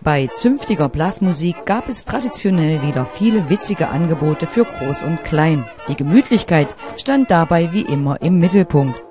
Bei zünftiger Blasmusik gab es traditionell wieder viele witzige Angebote für Groß und Klein. Die Gemütlichkeit stand dabei wie immer im Mittelpunkt.